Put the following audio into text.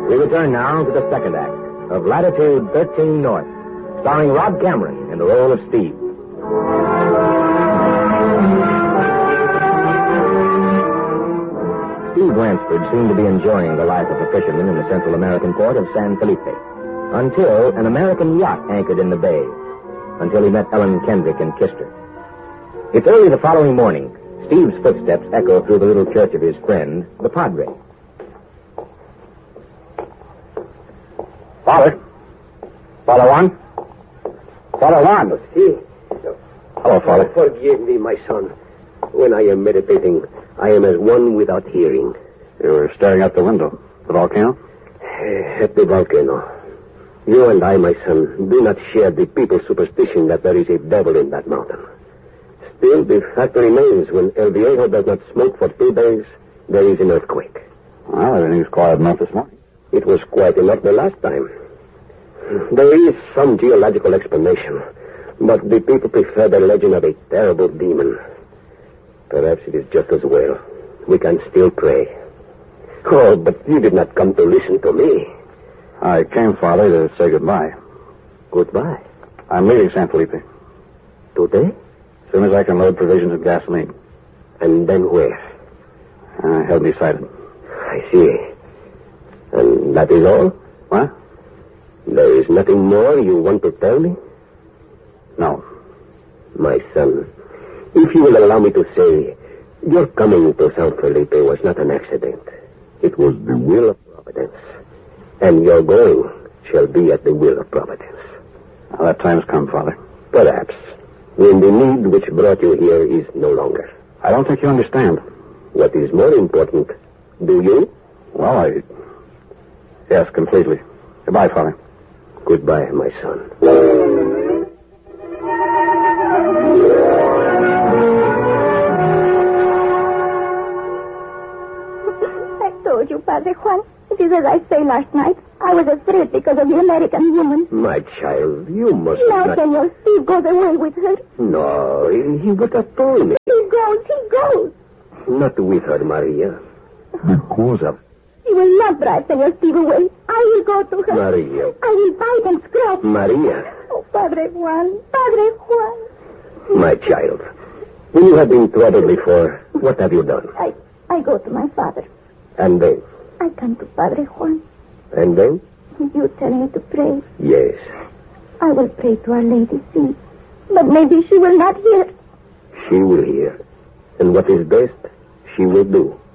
We return now to the second act of Latitude 13 North, starring Rod Cameron in the role of Steve. Steve Ransford seemed to be enjoying the life of a fisherman in the Central American port of San Felipe, until an American yacht anchored in the bay, until he met Ellen Kendrick and kissed her. It's early the following morning. Steve's footsteps echo through the little church of his friend, the Padre. Father. Father Juan. Father Juan. See? Hello, Father. Forgive me, my son. When I am meditating, I am as one without hearing. You were staring out the window. The volcano? At the volcano. You and I, my son, do not share the people's superstition that there is a devil in that mountain. Still, the fact remains, when El Viejo does not smoke for 2 days, there is an earthquake. Well, everything's quiet enough this morning. It was quiet enough the last time. There is some geological explanation, but the people prefer the legend of a terrible demon. Perhaps it is just as well. We can still pray. Oh, but you did not come to listen to me. I came, Father, to say goodbye. Goodbye. I'm leaving San Felipe. Today? As soon as I can load provisions and gasoline. And then where? I haven't decided. I see. And that is all? What? There is nothing more you want to tell me? No. My son, if you will allow me to say, your coming to San Felipe was not an accident. It was the will of Providence. And your going shall be at the will of Providence. Well, that time's come, Father. Perhaps. When the need which brought you here is no longer. I don't think you understand. What is more important, do you? Well, Yes, completely. Goodbye, Father. Goodbye, my son. I told you, Padre Juan. It is as I say last night. I was afraid because of the American woman. My child, you must Now, not... Senor Steve goes away with her. No, he would have told me. He goes. Not with her, Maria. Because of... He will not drive Senor Steve away. I will go to her. Maria. I will bite and scratch. Maria. Oh, Padre Juan. Padre Juan. My child, when you have been troubled before, what have you done? I go to my father. And then? I come to Padre Juan. And then? You tell me to pray. Yes. I will pray to Our Lady, see. But maybe she will not hear. She will hear. And what is best, she will do.